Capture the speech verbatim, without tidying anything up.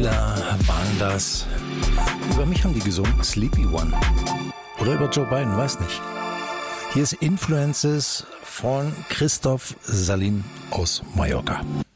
Lieder waren das? Über mich haben die gesungen, Sleepy One. Oder über Joe Biden, weiß nicht. Hier ist Influences von Christoph Salin aus Mallorca.